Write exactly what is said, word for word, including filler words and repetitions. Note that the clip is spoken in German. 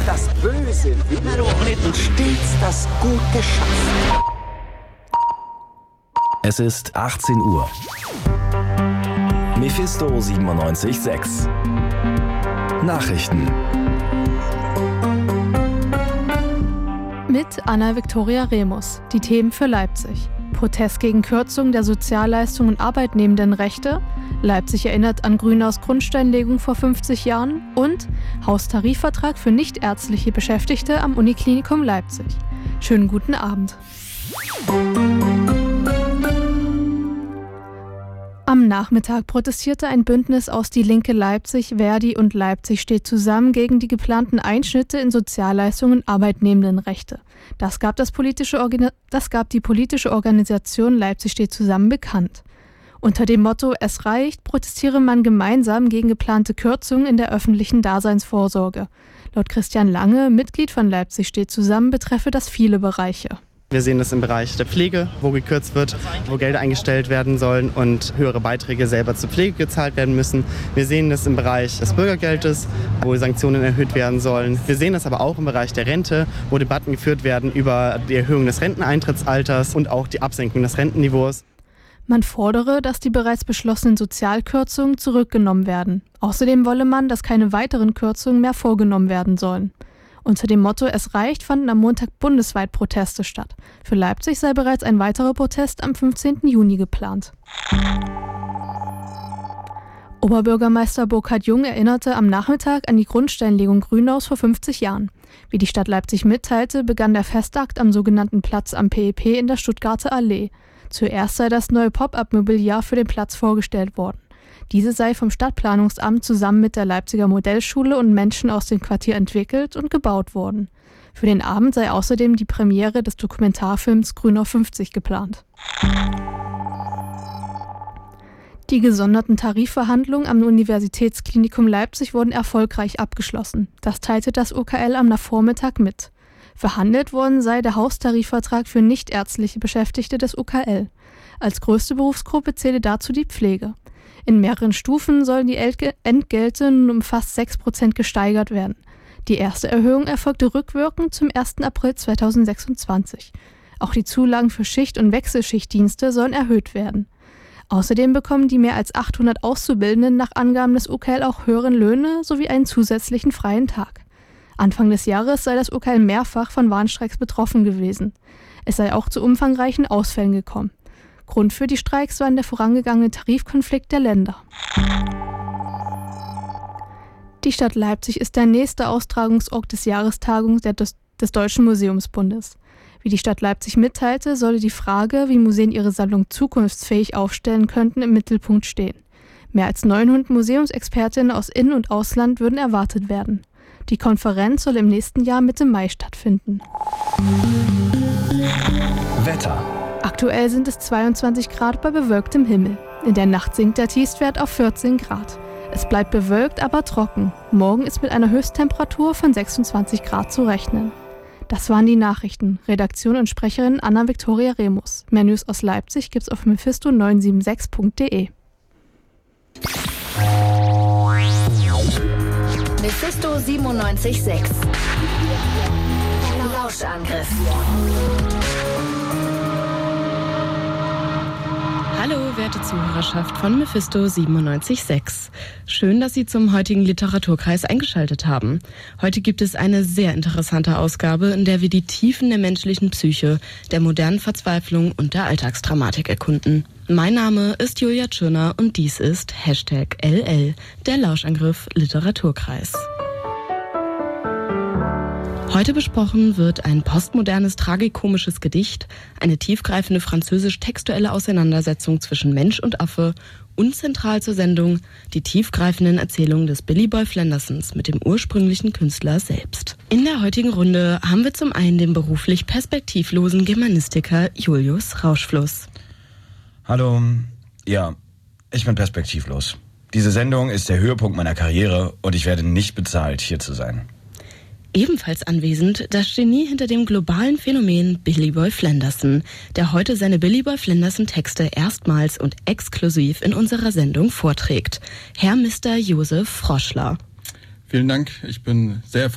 das Böse will und stets das Gute schafft. Es ist achtzehn Uhr. Mephisto siebenundneunzig Komma sechs. Nachrichten. Mit Anna-Viktoria Remus. Die Themen für Leipzig. Protest gegen Kürzung der Sozialleistungen und Arbeitnehmendenrechte. Leipzig erinnert an Grünaus Grundsteinlegung vor fünfzig Jahren. Und Haustarifvertrag für nichtärztliche Beschäftigte am Uniklinikum Leipzig. Schönen guten Abend. Am Nachmittag protestierte ein Bündnis aus Die Linke Leipzig, Verdi und Leipzig steht zusammen gegen die geplanten Einschnitte in Sozialleistungen und Arbeitnehmendenrechte. Das gab, das, politische Organ- das gab die politische Organisation Leipzig steht zusammen bekannt. Unter dem Motto „Es reicht“ protestiere man gemeinsam gegen geplante Kürzungen in der öffentlichen Daseinsvorsorge. Laut Christian Lange, Mitglied von Leipzig steht zusammen, betreffe das viele Bereiche. Wir sehen das im Bereich der Pflege, wo gekürzt wird, wo Gelder eingestellt werden sollen und höhere Beiträge selber zur Pflege gezahlt werden müssen. Wir sehen das im Bereich des Bürgergeldes, wo Sanktionen erhöht werden sollen. Wir sehen das aber auch im Bereich der Rente, wo Debatten geführt werden über die Erhöhung des Renteneintrittsalters und auch die Absenkung des Rentenniveaus. Man fordere, dass die bereits beschlossenen Sozialkürzungen zurückgenommen werden. Außerdem wolle man, dass keine weiteren Kürzungen mehr vorgenommen werden sollen. Unter dem Motto „Es reicht“ fanden am Montag bundesweit Proteste statt. Für Leipzig sei bereits ein weiterer Protest am fünfzehnten Juni geplant. Oberbürgermeister Burkhard Jung erinnerte am Nachmittag an die Grundsteinlegung Grünaus vor fünfzig Jahren. Wie die Stadt Leipzig mitteilte, begann der Festakt am sogenannten Platz am P E P in der Stuttgarter Allee. Zuerst sei das neue Pop-up-Mobiliar für den Platz vorgestellt worden. Diese sei vom Stadtplanungsamt zusammen mit der Leipziger Modellschule und Menschen aus dem Quartier entwickelt und gebaut worden. Für den Abend sei außerdem die Premiere des Dokumentarfilms Grünau fünfzig geplant. Die gesonderten Tarifverhandlungen am Universitätsklinikum Leipzig wurden erfolgreich abgeschlossen. Das teilte das U K L am Nachvormittag mit. Verhandelt worden sei der Haustarifvertrag für nichtärztliche Beschäftigte des U K L. Als größte Berufsgruppe zähle dazu die Pflege. In mehreren Stufen sollen die Entgelte nun um fast sechs Prozent gesteigert werden. Die erste Erhöhung erfolgte rückwirkend zum ersten April zweitausendsechsundzwanzig. Auch die Zulagen für Schicht- und Wechselschichtdienste sollen erhöht werden. Außerdem bekommen die mehr als achthundert Auszubildenden nach Angaben des U K L auch höhere Löhne sowie einen zusätzlichen freien Tag. Anfang des Jahres sei das U K L mehrfach von Warnstreiks betroffen gewesen. Es sei auch zu umfangreichen Ausfällen gekommen. Grund für die Streiks war der vorangegangene Tarifkonflikt der Länder. Die Stadt Leipzig ist der nächste Austragungsort des Jahrestagung des, des Deutschen Museumsbundes. Wie die Stadt Leipzig mitteilte, solle die Frage, wie Museen ihre Sammlung zukunftsfähig aufstellen könnten, im Mittelpunkt stehen. Mehr als neunhundert Museumsexpertinnen aus In- und Ausland würden erwartet werden. Die Konferenz soll im nächsten Jahr Mitte Mai stattfinden. Wetter. Aktuell sind es zweiundzwanzig Grad bei bewölktem Himmel. In der Nacht sinkt der Tiefstwert auf vierzehn Grad. Es bleibt bewölkt, aber trocken. Morgen ist mit einer Höchsttemperatur von sechsundzwanzig Grad zu rechnen. Das waren die Nachrichten. Redaktion und Sprecherin Anna-Viktoria Remus. Mehr News aus Leipzig gibt's auf mephisto neun sieben sechs punkt de. Mephisto siebenundneunzig Komma sechs. Lauschangriff. Hallo, werte Zuhörerschaft von Mephisto siebenundneunzig Komma sechs. Schön, dass Sie zum heutigen Literaturkreis eingeschaltet haben. Heute gibt es eine sehr interessante Ausgabe, in der wir die Tiefen der menschlichen Psyche, der modernen Verzweiflung und der Alltagsdramatik erkunden. Mein Name ist Julia Tschirner und dies ist Hashtag L L, der Lauschangriff Literaturkreis. Heute besprochen wird ein postmodernes, tragikomisches Gedicht, eine tiefgreifende französisch-textuelle Auseinandersetzung zwischen Mensch und Affe und zentral zur Sendung die tiefgreifenden Erzählungen des Billy Boy Flendersons mit dem ursprünglichen Künstler selbst. In der heutigen Runde haben wir zum einen den beruflich perspektivlosen Germanistiker Julius Rauschfluss. Hallo, ja, ich bin perspektivlos. Diese Sendung ist der Höhepunkt meiner Karriere und ich werde nicht bezahlt, hier zu sein. Ebenfalls anwesend das Genie hinter dem globalen Phänomen Billy Boy Flenderson, der heute seine Billy Boy Flenderson Texte erstmals und exklusiv in unserer Sendung vorträgt. Herr Mister Josef Froschler. Vielen Dank, ich bin sehr